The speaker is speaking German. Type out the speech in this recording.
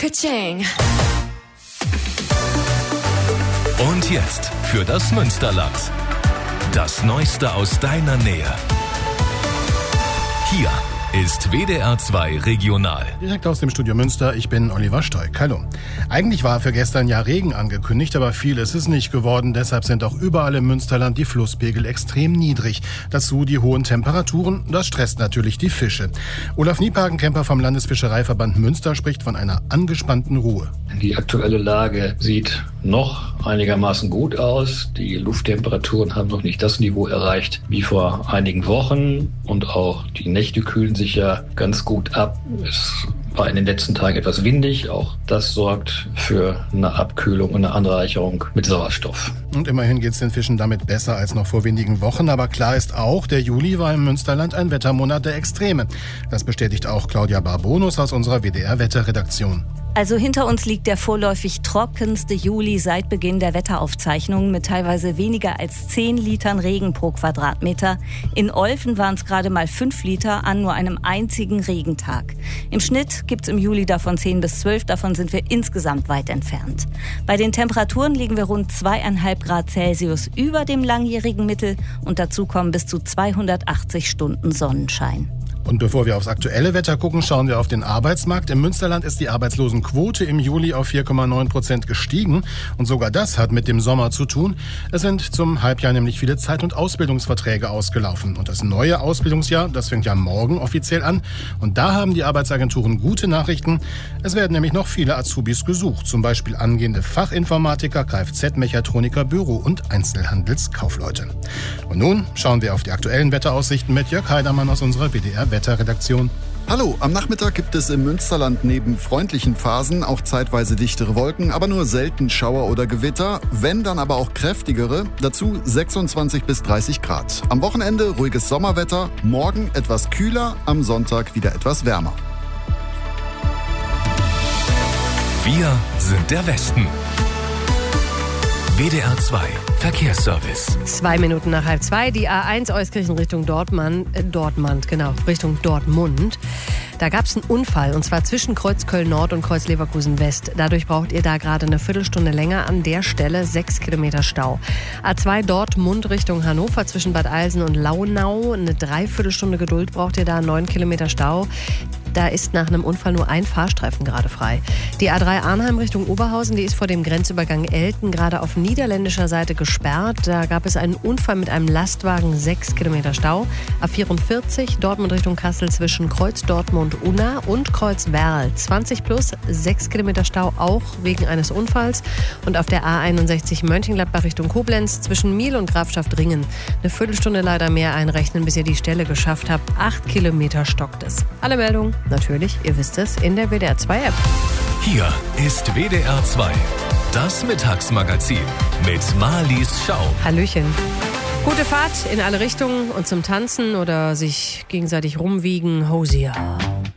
Ka-ching. Und jetzt für das Münsterland. Das Neueste aus deiner Nähe. Hier ist WDR 2 Regional. Direkt aus dem Studio Münster, ich bin Oliver Stoik. Hallo. Eigentlich war für gestern ja Regen angekündigt, aber viel ist es nicht geworden. Deshalb sind auch überall im Münsterland die Flusspegel extrem niedrig. Dazu die hohen Temperaturen, das stresst natürlich die Fische. Olaf Niepagenkemper vom Landesfischereiverband Münster spricht von einer angespannten Ruhe. Die aktuelle Lage sieht noch einigermaßen gut aus. Die Lufttemperaturen haben noch nicht das Niveau erreicht wie vor einigen Wochen und auch die Nächte kühlen sich ja ganz gut ab. Es war in den letzten Tagen etwas windig. Auch das sorgt für eine Abkühlung und eine Anreicherung mit Sauerstoff. Und immerhin geht es den Fischen damit besser als noch vor wenigen Wochen. Aber klar ist auch, der Juli war im Münsterland ein Wettermonat der Extreme. Das bestätigt auch Claudia Barbonus aus unserer WDR-Wetterredaktion. Also hinter uns liegt der vorläufig trockenste Juli seit Beginn der Wetteraufzeichnungen mit teilweise weniger als 10 Litern Regen pro Quadratmeter. In Olfen waren es gerade mal 5 Liter an nur einem einzigen Regentag. Im Schnitt gibt es im Juli davon 10 bis 12, davon sind wir insgesamt weit entfernt. Bei den Temperaturen liegen wir rund 2,5 Grad Celsius über dem langjährigen Mittel und dazu kommen bis zu 280 Stunden Sonnenschein. Und bevor wir aufs aktuelle Wetter gucken, schauen wir auf den Arbeitsmarkt. Im Münsterland ist die Arbeitslosenquote im Juli auf 4,9% gestiegen. Und sogar das hat mit dem Sommer zu tun. Es sind zum Halbjahr nämlich viele Zeit- und Ausbildungsverträge ausgelaufen. Und das neue Ausbildungsjahr, das fängt ja morgen offiziell an. Und da haben die Arbeitsagenturen gute Nachrichten. Es werden nämlich noch viele Azubis gesucht. Zum Beispiel angehende Fachinformatiker, Kfz-Mechatroniker, Büro- und Einzelhandelskaufleute. Und nun schauen wir auf die aktuellen Wetteraussichten mit Jörg Heidermann aus unserer WDR-Wetterredaktion. Hallo, am Nachmittag gibt es im Münsterland neben freundlichen Phasen auch zeitweise dichtere Wolken, aber nur selten Schauer oder Gewitter, wenn dann aber auch kräftigere, dazu 26 bis 30 Grad. Am Wochenende ruhiges Sommerwetter, morgen etwas kühler, am Sonntag wieder etwas wärmer. Wir sind der Westen. WDR 2 Verkehrsservice. 2 Minuten nach 1:30, die A1 Euskirchen Richtung Richtung Dortmund. Da gab es einen Unfall, und zwar zwischen Kreuz Köln-Nord und Kreuz Leverkusen-West. Dadurch braucht ihr da gerade eine Viertelstunde länger, an der Stelle 6 Kilometer Stau. A2 Dortmund Richtung Hannover zwischen Bad Eilsen und Launau, eine Dreiviertelstunde Geduld braucht ihr da, 9 Kilometer Stau. Da ist nach einem Unfall nur ein Fahrstreifen gerade frei. Die A3 Arnheim Richtung Oberhausen, die ist vor dem Grenzübergang Elten gerade auf niederländischer Seite gesperrt. Da gab es einen Unfall mit einem Lastwagen, 6 Kilometer Stau. A44 Dortmund Richtung Kassel zwischen Kreuz Dortmund-Unna und Kreuz Werl, 20 plus, 6 Kilometer Stau, auch wegen eines Unfalls. Und auf der A61 Mönchengladbach Richtung Koblenz zwischen Miel und Grafschaft-Ringen. Eine Viertelstunde leider mehr einrechnen, bis ihr die Stelle geschafft habt. 8 Kilometer stockt es. Alle Meldungen natürlich, ihr wisst es, in der WDR 2 App. Hier ist WDR 2, das Mittagsmagazin mit Marlies Schau. Hallöchen. Gute Fahrt in alle Richtungen und zum Tanzen oder sich gegenseitig rumwiegen, Hosier.